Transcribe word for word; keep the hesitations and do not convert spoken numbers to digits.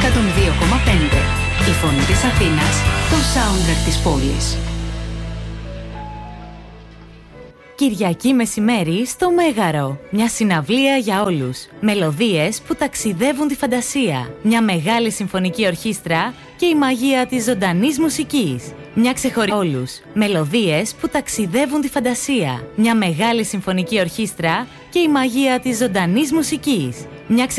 εκατόν δύο κόμμα πέντε. Η φωνή της Αθήνας, το soundtrack της πόλης. Κυριακή μεσημέρι στο Μέγαρο. Μια συναυλία για όλους. Μελωδίες που ταξιδεύουν τη φαντασία. Μια μεγάλη συμφωνική ορχήστρα και η μαγεία της ζωντανής μουσικής. Μια ξεχωριστή όλους. Μελωδίες που ταξιδεύουν τη φαντασία. Μια μεγάλη συμφωνική ορχήστρα και η μαγεία της ζωντανής μουσικής. Μια